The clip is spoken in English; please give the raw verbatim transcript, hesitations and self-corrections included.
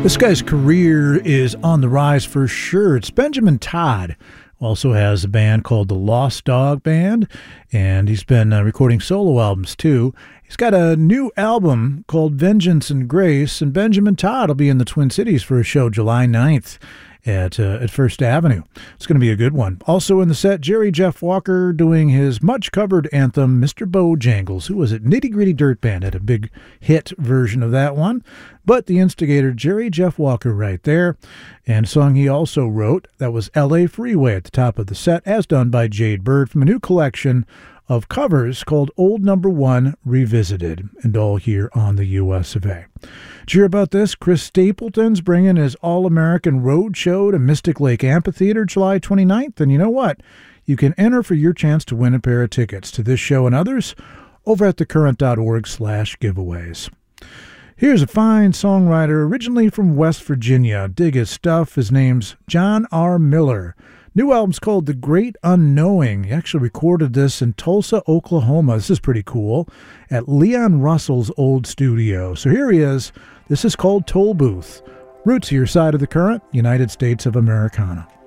This guy's career is on the rise for sure. It's Benjamin Todd. Also has a band called the Lost Dog Band, and he's been uh, recording solo albums too. He's got a new album called Vengeance and Grace, and Benjamin Todd will be in the Twin Cities for a show July ninth at uh, at First Avenue. It's going to be a good one. Also in the set, Jerry Jeff Walker doing his much-covered anthem, Mister Bojangles. Who was it? Nitty Gritty Dirt Band had a big hit version of that one. But the instigator, Jerry Jeff Walker, right there. And a song he also wrote, that was L A Freeway at the top of the set, as done by Jade Bird from a new collection of covers called Old Number One Revisited, and all here on the U S of A. Did you hear about this? Chris Stapleton's bringing his All-American Road Show to Mystic Lake Amphitheater July twenty-ninth, and you know what? You can enter for your chance to win a pair of tickets to this show and others over at thecurrent.org slash giveaways. Here's a fine songwriter originally from West Virginia. Dig his stuff. His name's John R. Miller. New album's called The Great Unknowing. He actually recorded this in Tulsa, Oklahoma. This is pretty cool. At Leon Russell's old studio. So here he is. This is called Toll Booth. Roots to your side of the current, United States of Americana.